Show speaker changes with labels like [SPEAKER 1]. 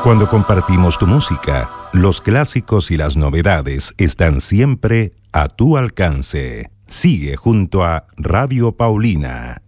[SPEAKER 1] Cuando compartimos tu música, los clásicos y las novedades están siempre a tu alcance. Sigue junto a Radio Paulina.